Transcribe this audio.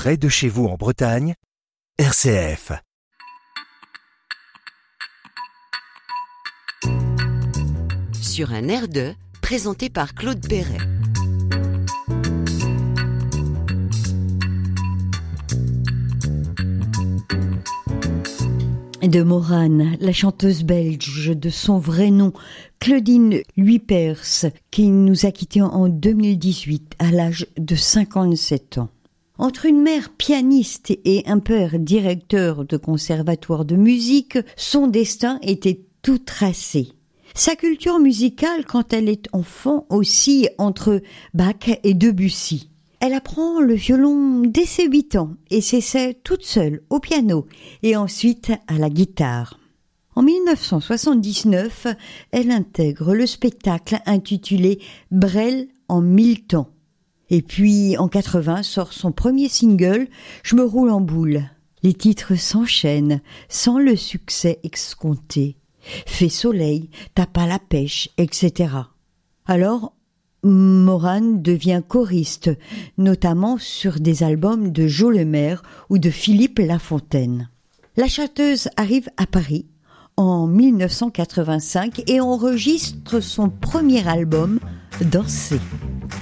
près de chez vous en Bretagne, RCF. Sur un air de, présenté par Claude Perret. De Morane, la chanteuse belge de son vrai nom, Claudine Luypers, qui nous a quittés en 2018 à l'âge de 57 ans. Entre une mère pianiste et un père directeur de conservatoire de musique, son destin était tout tracé. Sa culture musicale, quand elle est enfant, oscille entre Bach et Debussy. Elle apprend le violon dès ses 8 ans et s'essaie toute seule au piano et ensuite à la guitare. En 1979, elle intègre le spectacle intitulé Brel en 1000 temps. Et puis, en 80, sort son premier single, Je me roule en boule. Les titres s'enchaînent sans le succès escompté. Fait soleil, tape à la pêche, etc. Alors, Morane devient choriste, notamment sur des albums de Jo Lemaire ou de Philippe Lafontaine. La chanteuse arrive à Paris en 1985 et enregistre son premier album, Danser.